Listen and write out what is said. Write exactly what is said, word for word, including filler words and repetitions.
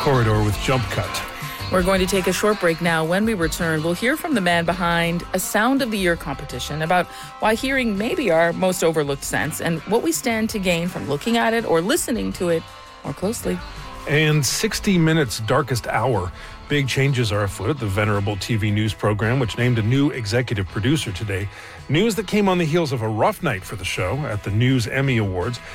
Corridor with Jump Cut. We're going to take a short break now. When we return, we'll hear from the man behind a Sound of the Year competition about why hearing may be our most overlooked sense and what we stand to gain from looking at it or listening to it more closely. And sixty minutes Darkest Hour. Big changes are afoot at the venerable T V news program, which named a new executive producer today. News that came on the heels of a rough night for the show at the News Emmy Awards.